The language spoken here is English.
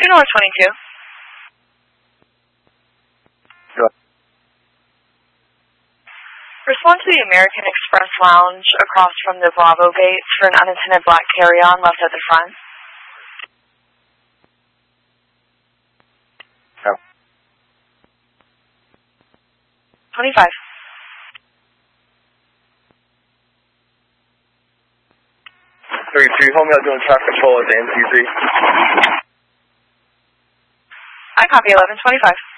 North 22. Respond to the American Express Lounge across from the Bravo gates for an unattended black carry-on left at the front. No. 25. Hold me out doing traffic control at the NC3. I copy 1125.